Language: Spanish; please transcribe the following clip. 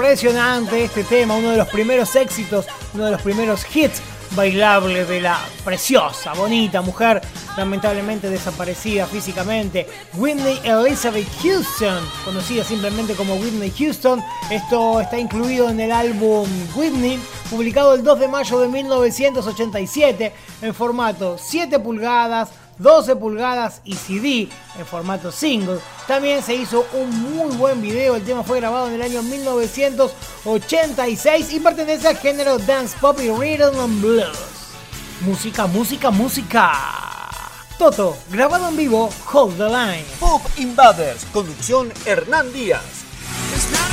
impresionante este tema, uno de los primeros éxitos, uno de los primeros hits bailables de la preciosa, bonita mujer, lamentablemente desaparecida físicamente, Whitney Elizabeth Houston, conocida simplemente como Whitney Houston. Esto está incluido en el álbum Whitney, publicado el 2 de mayo de 1987 en formato 7 pulgadas, 12 pulgadas y CD en formato single. También se hizo un muy buen video. El tema fue grabado en el año 1986 y pertenece al género dance pop y rhythm and blues. Música, música, música. Toto, grabado en vivo, Hold the Line. Pop Invaders, conducción Hernán Díaz.